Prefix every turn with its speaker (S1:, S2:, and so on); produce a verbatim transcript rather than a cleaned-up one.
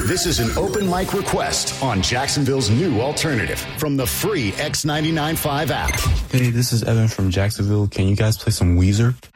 S1: This is an open mic request on Jacksonville's new alternative from the free X ninety-nine point five app.
S2: Hey, this is Evan from Jacksonville. Can you guys play some Weezer?